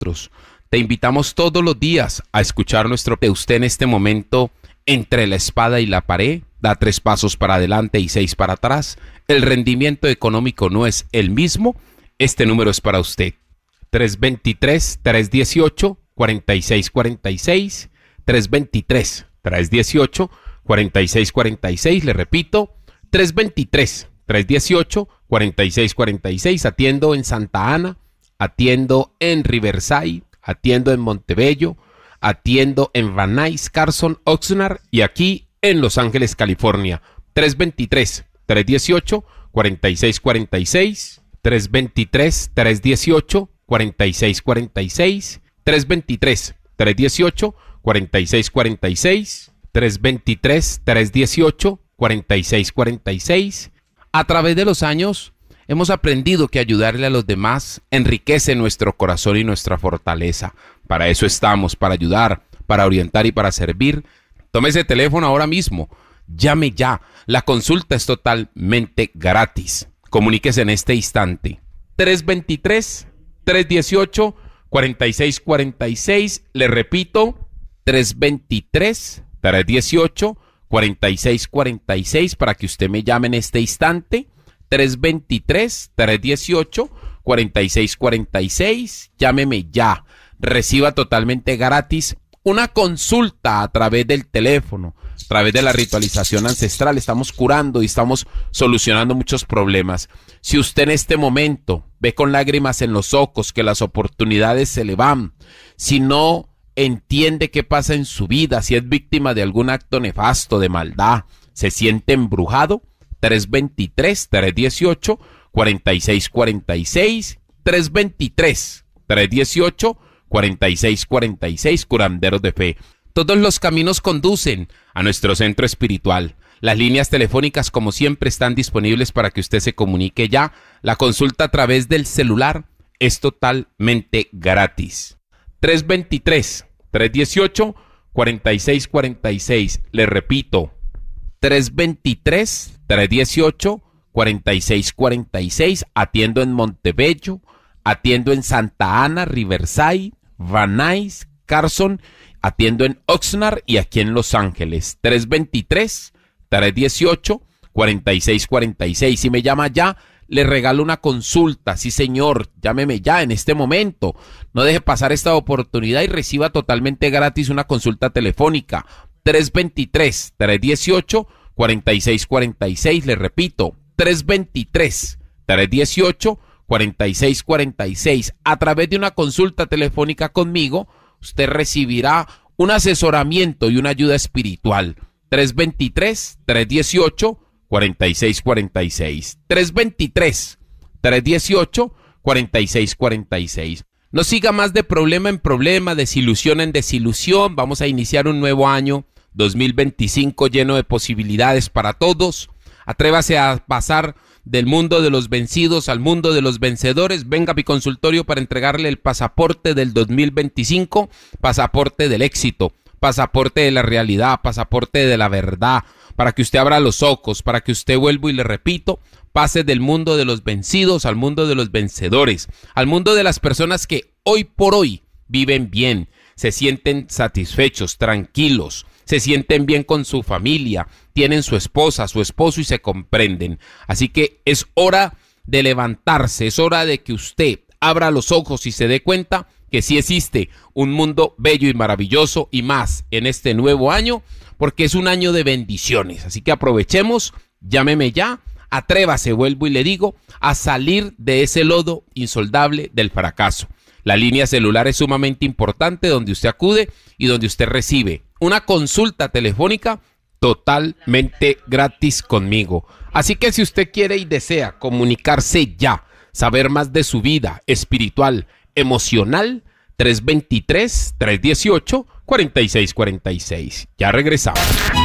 nosotros. Te invitamos todos los días a escuchar nuestro de usted en este momento entre la espada y la pared. Da 3 pasos para adelante y 6 para atrás. El rendimiento económico no es el mismo. Este número es para usted. 323-318-4646. 323-318-4646. Le repito, 323-318-4646. Atiendo en Santa Ana, atiendo en Riverside, atiendo en Montebello, atiendo en Van Nuys, Carson, Oxnard y aquí en Los Ángeles, California. 323-318-4646. 323-318-4646. 323-318-4646. 323-318-4646. A través de los años hemos aprendido que ayudarle a los demás enriquece nuestro corazón y nuestra fortaleza. Para eso estamos, para ayudar, para orientar y para servir. Tome ese teléfono ahora mismo. Llame ya. La consulta es totalmente gratis. Comuníquese en este instante. 323-318-4646. Le repito, 323-318-4646 para que usted me llame en este instante. 323-318-4646. Llámeme ya. Reciba totalmente gratis una consulta a través del teléfono, a través de la ritualización ancestral. Estamos curando y estamos solucionando muchos problemas. Si usted en este momento ve con lágrimas en los ojos que las oportunidades se le van, si no entiende qué pasa en su vida, si es víctima de algún acto nefasto, de maldad, se siente embrujado, 323-318-4646, 323-318-4646, curanderos de fe. Todos los caminos conducen a nuestro centro espiritual. Las líneas telefónicas, como siempre, están disponibles para que usted se comunique ya. La consulta a través del celular es totalmente gratis. 323-318-4646. Le repito, 323-318-4646. Atiendo en Montebello, atiendo en Santa Ana, Riverside, Van Nuys, Carson, atiendo en Oxnard y aquí en Los Ángeles. 323-318-4646. Si me llama ya, le regalo una consulta. Sí, señor, llámeme ya en este momento. No deje pasar esta oportunidad y reciba totalmente gratis una consulta telefónica. 323-318-4646. Le repito, 323-318-4646. A través de una consulta telefónica conmigo, usted recibirá un asesoramiento y una ayuda espiritual. 323-318-4646. 323-318-4646. No siga más de problema en problema, desilusión en desilusión. Vamos a iniciar un nuevo año 2025 lleno de posibilidades para todos. Atrévase a pasar del mundo de los vencidos al mundo de los vencedores. Venga a mi consultorio para entregarle el pasaporte del 2025, pasaporte del éxito, pasaporte de la realidad, pasaporte de la verdad, para que usted abra los ojos, para que usted, vuelvo y le repito, pase del mundo de los vencidos al mundo de los vencedores, al mundo de las personas que hoy por hoy viven bien, se sienten satisfechos, tranquilos, se sienten bien con su familia, tienen su esposa, su esposo y se comprenden. Así que es hora de levantarse, es hora de que usted abra los ojos y se dé cuenta que sí existe un mundo bello y maravilloso y más en este nuevo año, porque es un año de bendiciones. Así que aprovechemos, llámeme ya, atrévase, vuelvo y le digo, a salir de ese lodo insoldable del fracaso. La línea celular es sumamente importante, donde usted acude y donde usted recibe una consulta telefónica totalmente gratis conmigo. Así que si usted quiere y desea comunicarse ya, saber más de su vida espiritual, emocional, 323-318-4646. Ya regresamos.